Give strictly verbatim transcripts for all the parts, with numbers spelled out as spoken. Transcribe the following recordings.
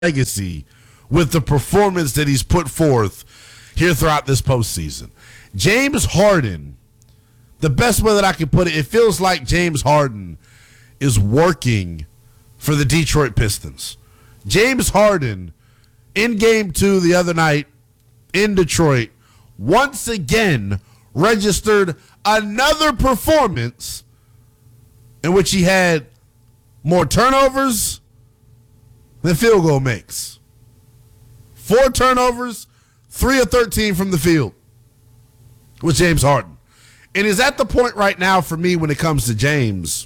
legacy with the performance that he's put forth here throughout this postseason. James Harden, the best way that I can put it, it feels like James Harden is working for the Detroit Pistons. James Harden, in game two the other night in Detroit, once again registered another performance in which he had more turnovers than field goal makes. Four turnovers, three of thirteen from the field with James Harden. And is at the point right now for me when it comes to James,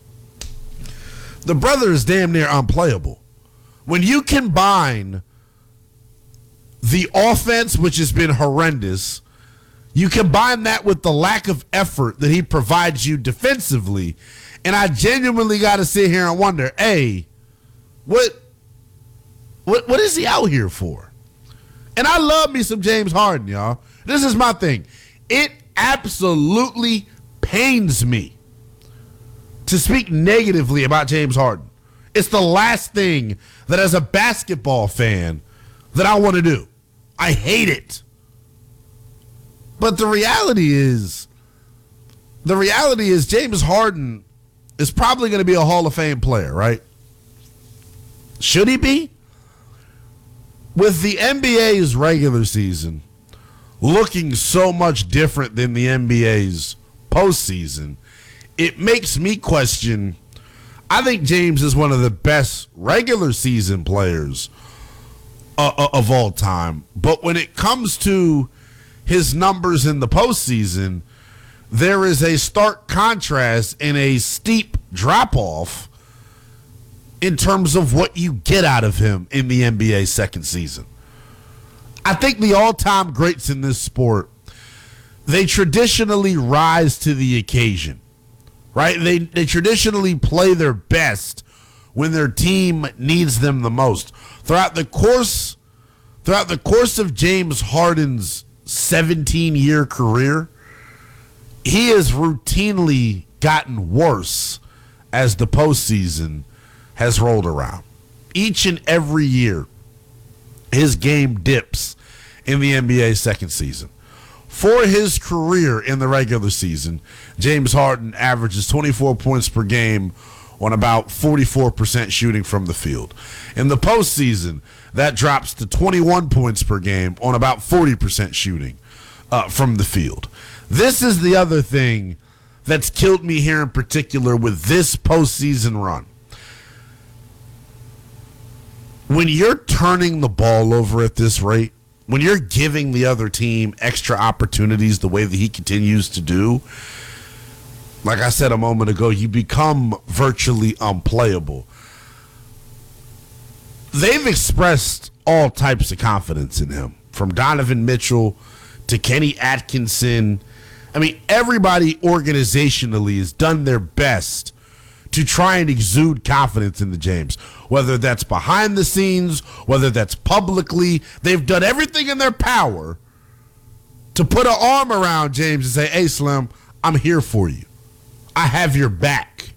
the brother is damn near unplayable. When you combine the offense, which has been horrendous, you combine that with the lack of effort that he provides you defensively, and I genuinely got to sit here and wonder, hey, what, what, what is he out here for? And I love me some James Harden, y'all. This is my thing. It absolutely pains me to speak negatively about James Harden. It's the last thing that as a basketball fan that I want to do. I hate it. But the reality is, the reality is James Harden is probably going to be a Hall of Fame player, right? Should he be? With the N B A's regular season looking so much different than the N B A's postseason, it makes me question. I think James is one of the best regular season players uh, of all time. But when it comes to his numbers in the postseason, there is a stark contrast and a steep drop-off in terms of what you get out of him in the N B A second season. I think the all-time greats in this sport, they traditionally rise to the occasion, right? They they traditionally play their best when their team needs them the most. Throughout the course, throughout the course of James Harden's seventeen-year career, he has routinely gotten worse as the postseason has rolled around. Each and every year, his game dips in the N B A second season. For his career in the regular season, James Harden averages twenty-four points per game on about forty-four percent shooting from the field. In the postseason, that drops to twenty-one points per game on about forty percent shooting uh, from the field. This is the other thing that's killed me here in particular with this postseason run. When you're turning the ball over at this rate, when you're giving the other team extra opportunities the way that he continues to do, like I said a moment ago, you become virtually unplayable. They've expressed all types of confidence in him, from Donovan Mitchell to Kenny Atkinson. I mean, everybody organizationally has done their best to try and exude confidence in the James, whether that's behind the scenes, whether that's publicly. They've done everything in their power to put an arm around James and say, hey, Slim, I'm here for you. I have your back.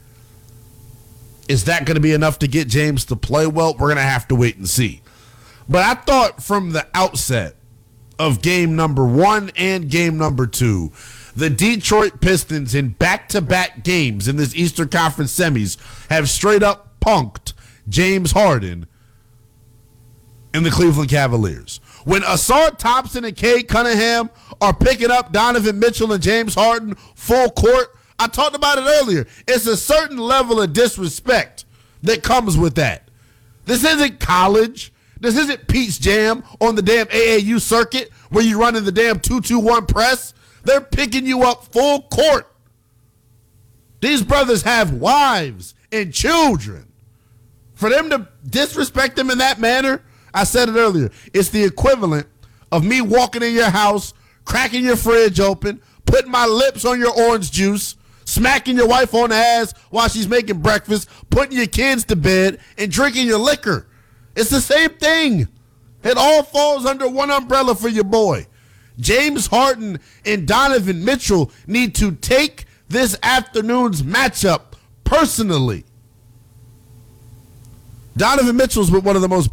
Is that going to be enough to get James to play well? We're going to have to wait and see. But I thought from the outset of game number one and game number two, the Detroit Pistons in back-to-back games in this Eastern Conference semis have straight up punked James Harden and the Cleveland Cavaliers. When Asar Thompson and Cade Cunningham are picking up Donovan Mitchell and James Harden full court, I talked about it earlier. It's a certain level of disrespect that comes with that. This isn't college. This isn't Pete's Jam on the damn A A U circuit where you run in the damn two two one press. They're picking you up full court. These brothers have wives and children. For them to disrespect them in that manner, I said it earlier, it's the equivalent of me walking in your house, cracking your fridge open, putting my lips on your orange juice, smacking your wife on the ass while she's making breakfast, putting your kids to bed, and drinking your liquor. It's the same thing. It all falls under one umbrella for your boy. James Harden and Donovan Mitchell need to take this afternoon's matchup personally. Donovan Mitchell's been one of the most